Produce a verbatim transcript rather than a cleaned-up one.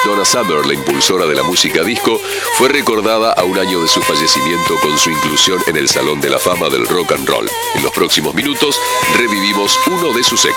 Donna Summer, la impulsora de la música disco, fue recordada a un año de su fallecimiento con su inclusión en el Salón de la Fama del Rock and Roll. En los próximos minutos revivimos uno de sus éxitos.